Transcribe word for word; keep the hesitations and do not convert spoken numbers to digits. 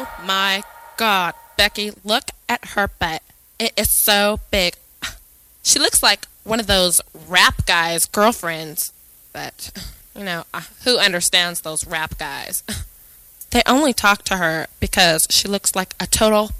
Oh my god, Becky, look at her butt. It is so big. She looks like one of those rap guys' girlfriends. But, you know, uh, who understands those rap guys? They only talk to her because she looks like a total